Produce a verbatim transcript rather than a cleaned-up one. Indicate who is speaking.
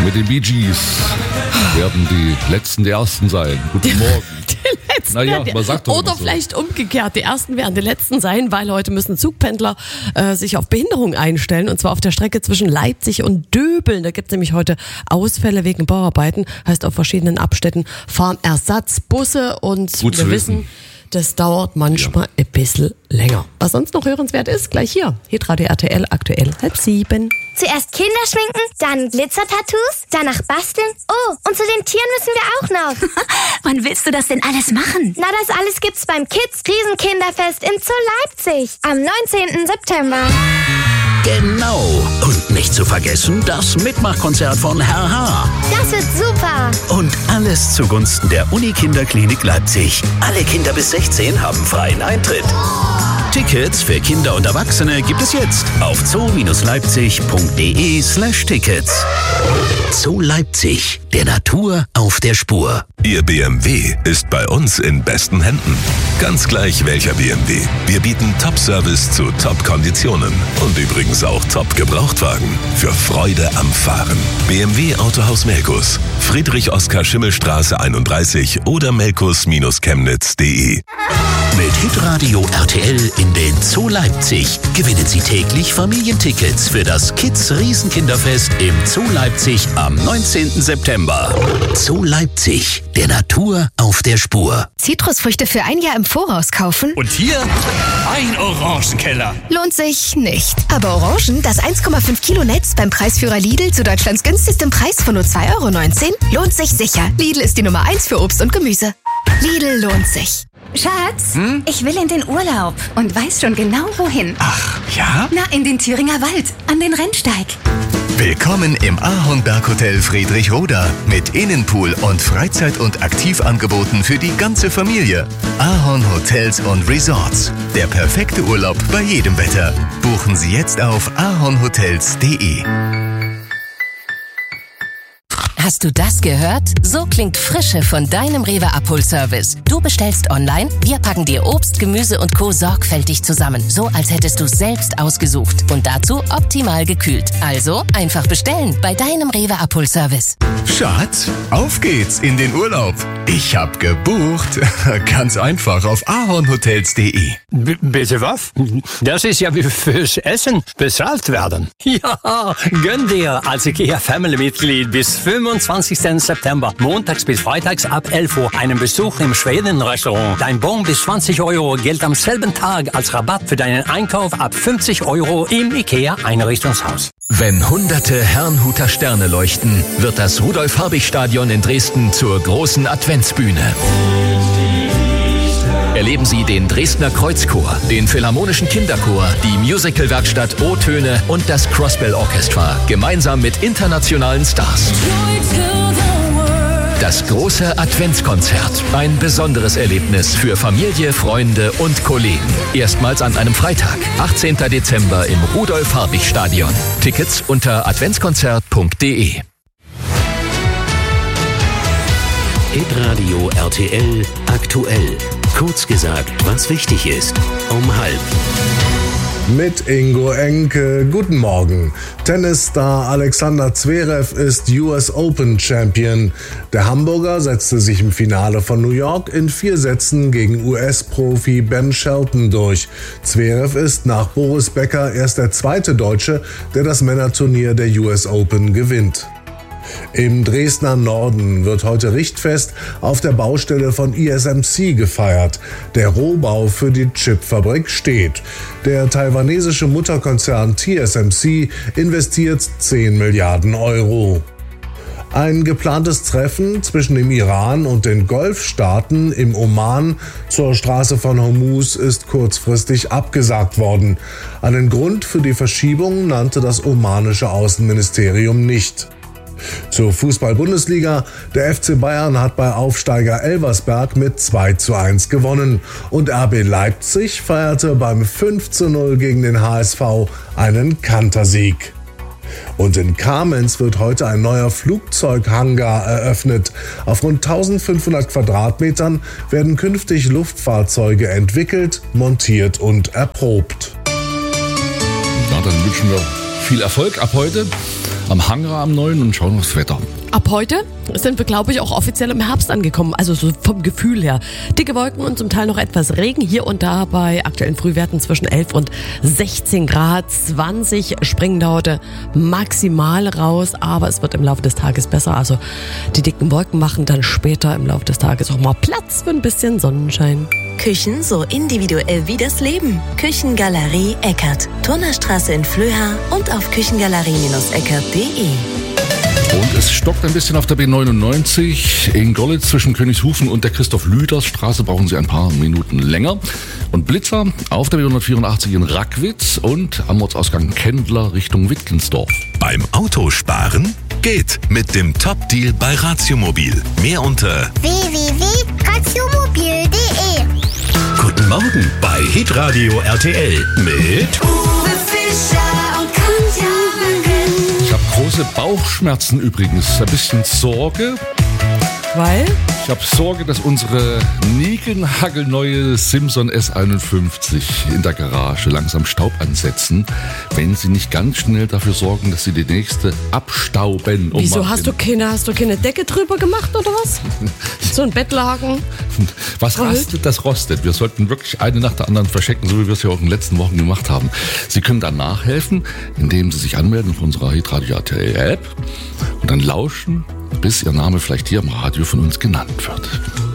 Speaker 1: mit den Bee Gees werden die Letzten der Ersten sein. Guten Morgen.
Speaker 2: Die Letzten
Speaker 1: Naja,
Speaker 2: werden,
Speaker 1: man sagt doch
Speaker 2: oder
Speaker 1: immer so.
Speaker 2: vielleicht umgekehrt, die Ersten werden die Letzten sein, weil heute müssen Zugpendler äh, sich auf Behinderung einstellen, und zwar auf der Strecke zwischen Leipzig und Döbeln. Da gibt es nämlich heute Ausfälle wegen Bauarbeiten, heißt auf verschiedenen Abschnitten fahren Ersatzbusse, und
Speaker 1: Gut
Speaker 2: wir
Speaker 1: zu
Speaker 2: wissen,
Speaker 1: wissen.
Speaker 2: das dauert manchmal ja. ein bisschen länger. Was sonst noch hörenswert ist, gleich hier. Hitradio R T L, aktuell halb sieben.
Speaker 3: Zuerst Kinder schminken, dann Glitzertattoos, danach basteln. Oh, und zu den Tieren müssen wir auch noch.
Speaker 4: Wann willst du das denn alles machen?
Speaker 3: Na, das alles gibt's beim Kids Riesenkinderfest in Zoo Leipzig am neunzehnten September.
Speaker 5: Genau. Und nicht zu vergessen, das Mitmachkonzert von Herr H.
Speaker 3: Das wird super.
Speaker 5: Und alles zugunsten der Uni-Kinderklinik Leipzig. Alle Kinder bis sechzehn haben freien Eintritt. Tickets für Kinder und Erwachsene gibt es jetzt auf zoo-leipzig.de slash Tickets. Zoo Leipzig, der Natur auf der Spur.
Speaker 6: Ihr B M W ist bei uns in besten Händen. Ganz gleich welcher B M W. Wir bieten Top-Service zu Top-Konditionen. Und übrigens auch Top-Gebrauchtwagen. Für Freude am Fahren. B M W Autohaus Melkus. Friedrich-Oskar-Schimmel-Straße einunddreißig oder melkus Chemnitz punkt de.
Speaker 5: Mit Hitradio R T L in den Zoo Leipzig gewinnen Sie täglich Familientickets für das Kids Riesenkinderfest im Zoo Leipzig am neunzehnten September. Zoo Leipzig, der Natur auf der Spur.
Speaker 4: Zitrusfrüchte für ein Jahr im Voraus kaufen?
Speaker 7: Und hier ein Orangenkeller.
Speaker 4: Lohnt sich nicht. Aber Orangen, das eins Komma fünf Kilo Netz beim Preisführer Lidl zu Deutschlands günstigstem Preis von nur zwei Euro neunzehn, lohnt sich sicher. Lidl ist die Nummer eins für Obst und Gemüse. Lidl lohnt sich.
Speaker 8: Schatz, hm? ich will in den Urlaub und weiß schon genau wohin.
Speaker 7: Ach, ja?
Speaker 8: Na, in den Thüringer Wald, an den Rennsteig.
Speaker 9: Willkommen im Ahornberghotel Friedrichroda mit Innenpool und Freizeit- und Aktivangeboten für die ganze Familie. Ahorn Hotels und Resorts. Der perfekte Urlaub bei jedem Wetter. Buchen Sie jetzt auf ahornhotels punkt de.
Speaker 10: Hast du das gehört? So klingt Frische von deinem Rewe Abholservice. Du bestellst online, wir packen dir Obst, Gemüse und Co. sorgfältig zusammen. So als hättest du es selbst ausgesucht. Und dazu optimal gekühlt. Also einfach bestellen bei deinem Rewe Abholservice.
Speaker 9: Schatz, auf geht's in den Urlaub. Ich hab gebucht. Ganz einfach auf ahornhotels punkt de.
Speaker 7: B- bitte was? Das ist ja wie fürs Essen bezahlt werden. Ja, gönn dir als IKEA Family-Mitglied bis fünfundzwanzigsten September, montags bis freitags ab elf Uhr, einen Besuch im Schweden-Restaurant. Dein Bon bis zwanzig Euro gilt am selben Tag als Rabatt für deinen Einkauf ab fünfzig Euro im IKEA-Einrichtungshaus.
Speaker 11: Wenn hunderte Herrnhuter Sterne leuchten, wird das Rudolf-Habich-Stadion in Dresden zur großen Adventsbühne. Erleben Sie den Dresdner Kreuzchor, den Philharmonischen Kinderchor, die Musicalwerkstatt O-Töne und das Crossbell Orchestra, gemeinsam mit internationalen Stars. Das große Adventskonzert. Ein besonderes Erlebnis für Familie, Freunde und Kollegen. Erstmals an einem Freitag, achtzehnten Dezember im Rudolf-Habich-Stadion. Tickets unter adventskonzert punkt de.
Speaker 5: Hitradio R T L aktuell. Kurz gesagt, was wichtig ist. Um halb.
Speaker 12: Mit Ingo Enke, guten Morgen. Tennisstar Alexander Zverev ist U S Open Champion. Der Hamburger setzte sich im Finale von New York in vier Sätzen gegen U S-Profi Ben Shelton durch. Zverev ist nach Boris Becker erst der zweite Deutsche, der das Männerturnier der U S Open gewinnt. Im Dresdner Norden wird heute Richtfest auf der Baustelle von I S M C gefeiert. Der Rohbau für die Chipfabrik steht. Der taiwanesische Mutterkonzern T S M C investiert zehn Milliarden Euro. Ein geplantes Treffen zwischen dem Iran und den Golfstaaten im Oman zur Straße von Hormuz ist kurzfristig abgesagt worden. Einen Grund für die Verschiebung nannte das omanische Außenministerium nicht. Zur Fußball-Bundesliga. Der F C Bayern hat bei Aufsteiger Elversberg mit zwei zu eins gewonnen und R B Leipzig feierte beim fünf zu null gegen den H S V einen Kantersieg. Und in Kamenz wird heute ein neuer Flugzeughangar eröffnet. Auf rund eintausendfünfhundert Quadratmetern werden künftig Luftfahrzeuge entwickelt, montiert und erprobt.
Speaker 1: Na, dann wünschen wir viel Erfolg ab heute. am Hangar am neuen und schauen aufs Wetter.
Speaker 2: Ab heute sind wir, glaube ich, auch offiziell im Herbst angekommen, also so vom Gefühl her. Dicke Wolken und zum Teil noch etwas Regen, hier und da bei aktuellen Frühwerten zwischen elf und sechzehn Grad. zwanzig springen da heute maximal raus, aber es wird im Laufe des Tages besser. Also die dicken Wolken machen dann später im Laufe des Tages auch mal Platz für ein bisschen Sonnenschein.
Speaker 13: Küchen so individuell wie das Leben. Küchengalerie Eckert. Turnerstraße in Flöha und auf küchengalerie eckert punkt de.
Speaker 1: Und es stockt ein bisschen auf der B neunundneunzig. In Görlitz zwischen Königshufen und der Christoph-Lüders-Straße brauchen Sie ein paar Minuten länger. Und Blitzer auf der B hundertvierundachtzig in Rackwitz und am Ortsausgang Kendler Richtung Wittgensdorf.
Speaker 6: Beim Autosparen geht mit dem Top-Deal bei Ratiomobil. Mehr unter
Speaker 3: w w w punkt ratiomobil punkt de.
Speaker 5: Guten Morgen bei Hitradio R T L mit
Speaker 14: Uwe Fischer und Katja Hagen.
Speaker 1: Ich habe große Bauchschmerzen übrigens, ein bisschen Sorge.
Speaker 2: Weil?
Speaker 1: Ich habe Sorge, dass unsere niegelnagelneue Simson S einundfünfzig in der Garage langsam Staub ansetzen, wenn sie nicht ganz schnell dafür sorgen, dass sie die nächste abstauben. Um
Speaker 2: Wieso hast du keine, hast du keine Decke drüber gemacht oder was? So ein Bettlaken?
Speaker 1: Was rastet, das rostet. Wir sollten wirklich eine nach der anderen verschecken, so wie wir es ja auch in den letzten Wochen gemacht haben. Sie können dann nachhelfen, indem Sie sich anmelden auf unserer Hitradio R T L App und dann lauschen, bis Ihr Name vielleicht hier im Radio von uns genannt wird.